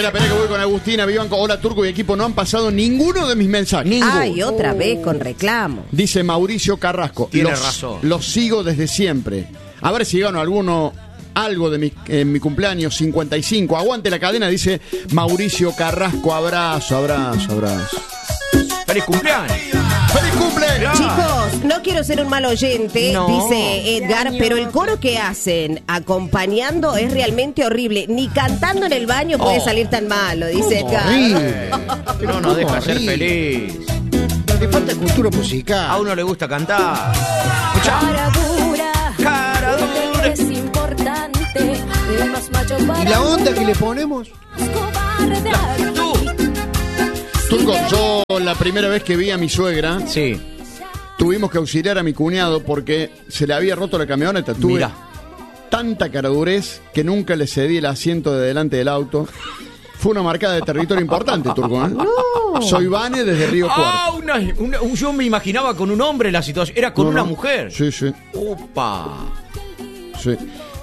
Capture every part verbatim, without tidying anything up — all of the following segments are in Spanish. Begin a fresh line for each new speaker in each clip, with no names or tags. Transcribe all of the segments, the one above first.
Espera que voy con Agustina, Vivanco, hola Turco y equipo, no han pasado ninguno de mis mensajes. Ninguno.
Ay, otra oh. vez con reclamo.
Dice Mauricio Carrasco.
Tiene
los,
razón.
Los sigo desde siempre. A ver si gano alguno, algo de mi, en mi cumpleaños cincuenta y cinco. Aguante la cadena, dice Mauricio Carrasco. Abrazo, abrazo, abrazo.
¡Feliz cumpleaños!
¡Feliz cumpleaños!
Chicos, no quiero ser un mal oyente,
no.
dice Edgar, pero el coro que hacen acompañando es realmente horrible. Ni cantando en el baño puede
oh.
salir tan malo, dice Edgar.
Horrible.
No nos deja ser feliz.
Le falta cultura musical.
A uno le gusta cantar. Escuchá.
Cara dura,
Cara dura.
es importante. El más macho para
¿Y la onda que le ponemos?
Tú.
Turco, yo la primera vez que vi a mi suegra,
Sí.
tuvimos que auxiliar a mi cuñado porque se le había roto la camioneta. Tuve
Mira.
tanta caradurez que nunca le cedí el asiento de delante del auto. Fue una marcada de territorio importante, Turco, ¿eh? No. Soy Vane desde Río Cuarto.
Ah, una, una, un- yo me imaginaba con un hombre la situación. Era con
No,
una
no.
mujer.
Sí, sí,
Opa.
sí.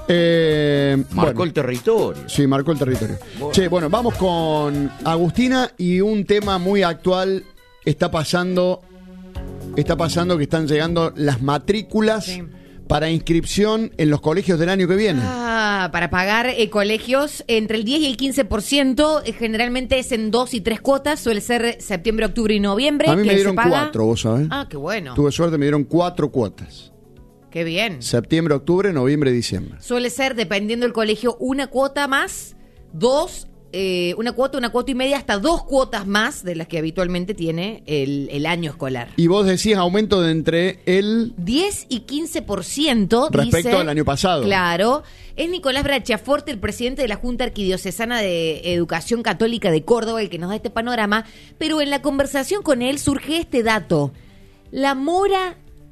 Eh,
Marcó
bueno,
el territorio.
sí, marcó el territorio.
Bueno.
Che, bueno, vamos con Agustina y un tema muy actual. Está pasando, está pasando que están llegando las matrículas
Sí.
para inscripción en los colegios del año que viene.
Ah, para pagar eh, colegios entre el diez y el quince por ciento, eh, generalmente es en dos y tres cuotas, suele ser septiembre, octubre y noviembre.
A mí
que
me dieron
se paga.
cuatro, vos sabés.
Ah, qué bueno.
Tuve suerte, me dieron cuatro cuotas.
Qué bien.
Septiembre, octubre, noviembre, diciembre.
Suele ser, dependiendo del colegio, una cuota más, dos, eh, una cuota, una cuota y media, hasta dos cuotas más de las que habitualmente tiene el, el año escolar.
Y vos decís aumento de entre el...
diez y quince por ciento
Respecto
dice,
al año pasado.
Claro. Es Nicolás Brachiaforte, el presidente de la Junta Arquidiocesana de Educación Católica de Córdoba, el que nos da este panorama. Pero en la conversación con él surge este dato. La mora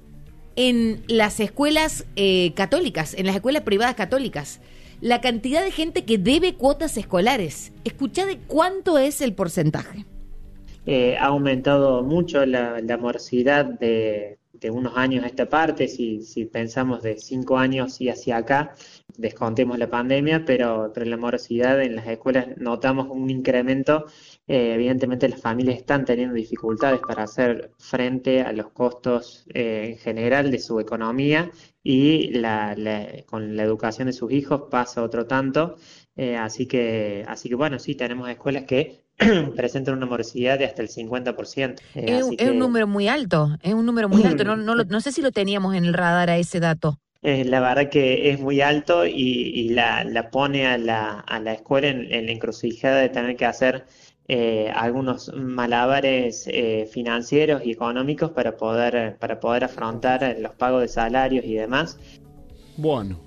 en las escuelas eh, católicas, en las escuelas privadas católicas. La cantidad de gente que debe cuotas escolares. Escuchá de cuánto es el porcentaje.
Eh, ha aumentado mucho la, la morosidad de, de unos años a esta parte, si, si pensamos de cinco años y hacia acá, descontemos la pandemia, pero, pero la morosidad en las escuelas notamos un incremento. Eh, evidentemente las familias están teniendo dificultades para hacer frente a los costos eh, en general de su economía y la, la, con la educación de sus hijos pasa otro tanto. Eh, así que, así que bueno, sí, tenemos escuelas que presentan una morosidad de hasta el cincuenta por ciento. Eh,
Es, un-
así
es un
que,
número muy alto, es un número muy alto. No, no, lo- no sé si lo teníamos en el radar a ese dato.
eh, la verdad que es muy alto y, y la, la pone a la, a la escuela en, en la encrucijada de tener que hacer eh, algunos malabares eh, financieros y económicos para poder, para poder afrontar los pagos de salarios y demás.
Bueno.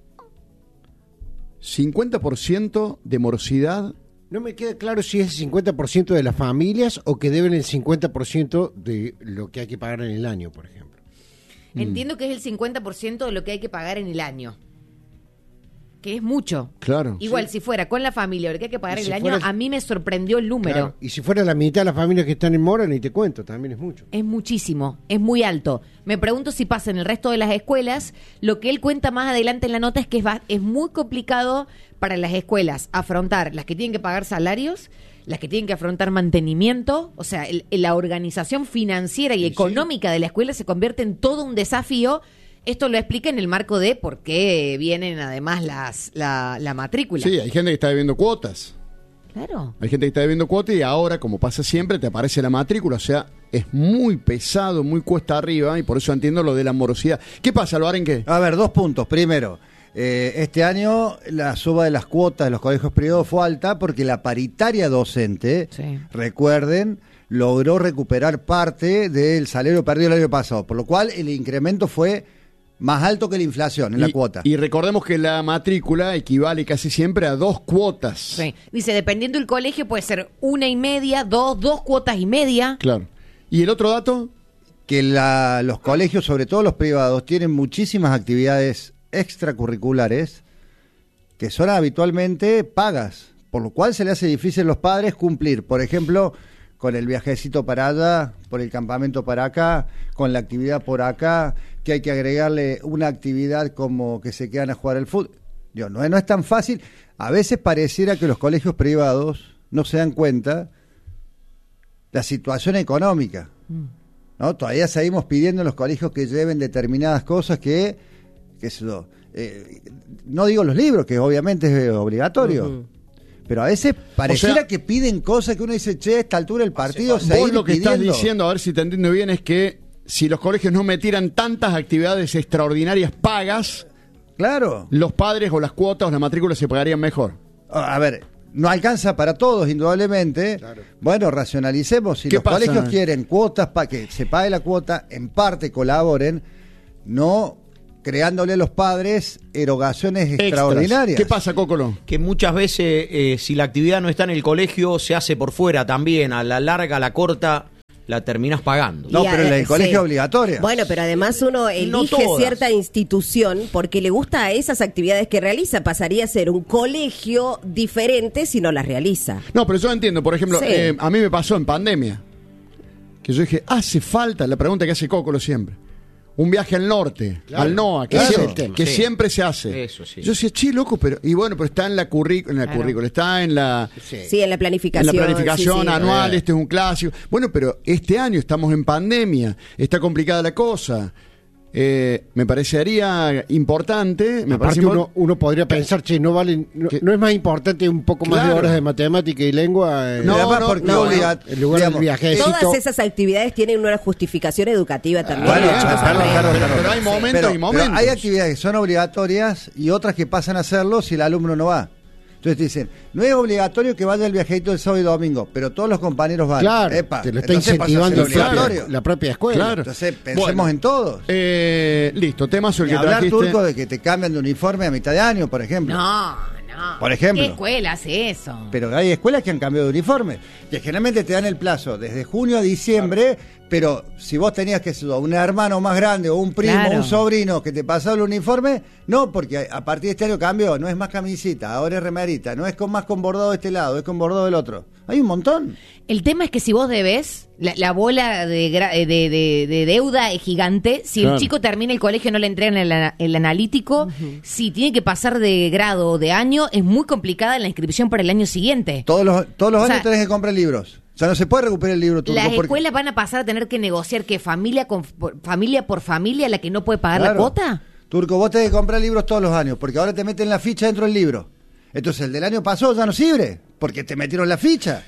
cincuenta por ciento de morosidad.
No me queda claro si es el cincuenta por ciento de las familias o que deben el cincuenta por ciento de lo que hay que pagar en el año, por ejemplo.
Entiendo que es el cincuenta por ciento de lo que hay que pagar en el año. Que es mucho.
Claro.
Igual, si fuera con la familia lo que hay que pagar
Y
en
si
el año,
fuera-
a mí me sorprendió el número.
Claro, y si fuera la mitad de las familias que están en Mora, ni te cuento, también es mucho.
Es muchísimo, es muy alto. Me pregunto si pasa en el resto de las escuelas. Lo que él cuenta más adelante en la nota es que es, va- es muy complicado para las escuelas afrontar las que tienen que pagar salarios, las que tienen que afrontar mantenimiento. O sea, el- la organización financiera y
Sí,
económica de la escuela se convierte en todo un desafío. Esto lo explica en el marco de por qué vienen además las la, la matrícula.
Sí, hay gente que está debiendo cuotas.
Claro.
Hay gente que está debiendo cuotas y ahora, como pasa siempre, te aparece la matrícula. O sea, es muy pesado, muy cuesta arriba y por eso entiendo lo de la morosidad. ¿Qué pasa, Loaren? ¿Qué?
A ver, dos puntos. Primero, eh, este año la suba de las cuotas de los colegios privados fue alta porque la paritaria docente,
Sí.
recuerden, logró recuperar parte del salario perdido el año pasado, por lo cual el incremento fue más alto que la inflación en la
Y-
cuota.
Y recordemos que la matrícula equivale casi siempre a dos cuotas.
Sí. Dice, dependiendo del colegio puede ser una y media, dos, dos cuotas y media.
Claro. ¿Y el otro dato?
Que la- los colegios, sobre todo los privados, tienen muchísimas actividades extracurriculares que son habitualmente pagas, por lo cual se le hace difícil a los padres cumplir, por ejemplo, con el viajecito para allá, por el campamento para acá, con la actividad por acá, que hay que agregarle una actividad como que se quedan a jugar el fútbol. Digo, no, es- no es tan fácil. A veces pareciera que los colegios privados no se dan cuenta la situación económica. ¿No? Todavía seguimos pidiendo en los colegios que lleven determinadas cosas que, que eso, eh, no digo los libros, que obviamente es obligatorio, uh-huh. pero a veces pareciera o sea, que piden cosas que uno dice, che, a esta altura del partido
vos
seguir
lo que
pidiendo.
estás diciendo, a ver si te entiendo bien, es que si los colegios no metieran tantas actividades extraordinarias pagas,
claro,
los padres o las cuotas o las matrículas se pagarían mejor.
A ver, no alcanza para todos, indudablemente. Claro. Bueno, racionalicemos. Si los pasa? colegios quieren cuotas para que se pague la cuota, en parte colaboren, no creándole a los padres erogaciones Extras. extraordinarias.
¿Qué pasa, Cócolo?
Que muchas veces, eh, si la actividad no está en el colegio, se hace por fuera también. A la larga, a la corta, la terminás pagando.
No,
y
pero en el
sí.
colegio es obligatoria.
Bueno, pero además uno elige
no
cierta institución porque le gusta a esas actividades que realiza. Pasaría a ser un colegio diferente si no las realiza.
No, pero yo entiendo. Por ejemplo,
Sí.
eh, a mí me pasó en pandemia que yo dije, hace falta, la pregunta que hace Cócolo siempre, un viaje al norte,
Claro.
al NOA, que,
Claro.
siempre, que
Sí.
siempre se hace.
Eso sí.
Yo decía, che, loco, pero... Y bueno, pero está en la currícula, en la
Claro.
currícula, está en la...
Sí.
Sí, en la
En
planificación.
la planificación
sí, sí.
anual,
Eh.
este es un clásico. Bueno, pero este año estamos en pandemia, está complicada la cosa. Eh, me parecería importante. Me
Aparte
parece
uno, uno podría pensar, che, no vale, no,
que-
no es más importante un poco más de
Claro.
horas de matemática y lengua. eh,
No,
Y además,
no,
porque
no,
obliga-
no.
en lugar
digamos,
del viajecito.
Todas esas actividades tienen una justificación educativa también.
Bueno,
Los chicos
claro,
aprenden.
claro,
pero,
claro.
pero hay momentos
Pero-
y momentos.
pero hay actividades que son obligatorias y otras que pasan a hacerlo si el alumno no va. Entonces te dicen, no es obligatorio que vaya el viajito el sábado y domingo, pero todos los compañeros van.
Claro,
Epa,
te lo está
entonces pasa a ser
incentivando el propio-
obligatorio.
la propia escuela.
Claro.
Entonces pensemos
Bueno.
en todos.
Eh, listo, temazo el
Y
que
hablar,
trajiste.
Turco, de que te cambian de uniforme a mitad de año, por ejemplo.
No, no.
Por ejemplo.
¿Qué escuela hace eso?
Pero hay escuelas que han cambiado de uniforme, que generalmente te dan el plazo desde junio a diciembre, pero si vos tenías que ser un hermano más grande o un primo,
Claro.
un sobrino que te pasaba el uniforme, no, porque a partir de este año cambió, no es más camisita, ahora es remerita, no es con más con bordado de este lado, es con bordado del otro. Hay un montón.
El tema es que si vos debes, la, la bola de, gra- de, de- de deuda es gigante. Si
Claro.
el chico termina el colegio, no le entregan el, ana- el analítico. Si tiene que pasar de grado o de año, es muy complicada la inscripción para el año siguiente.
Todos los, todos los
O sea,
años tenés que comprar libros. O sea, no se puede recuperar el libro turco.
Las
porque-
escuelas van a pasar a tener que negociar que familia con por- familia por familia la que no puede pagar
Claro.
la cuota.
Turco, vos tenés que comprar libros todos los años, porque ahora te meten la ficha dentro del libro. Entonces el del año pasado ya no sirve, porque te metieron la ficha.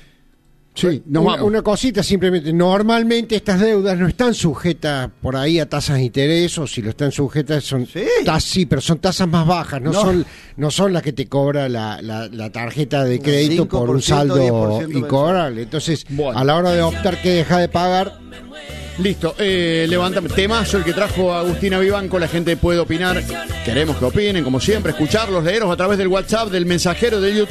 Sí, nos
una,
vamos.
una cosita simplemente, normalmente estas deudas no están sujetas por ahí a tasas de interés, o si lo están sujetas son
Sí.
tas- sí, pero son tasas más bajas, no,
No.
son no son las que te cobra la, la, la tarjeta de crédito por un
cinco por ciento, diez por
saldo
ciento
incobrable. Entonces,
Bueno.
a la hora de optar que deja de pagar,
Listo, eh, levantame. Temazo el que trajo Agustina Vivanco. La gente puede opinar. Queremos que opinen, como siempre, escucharlos, leeros a través del WhatsApp, del mensajero de YouTube.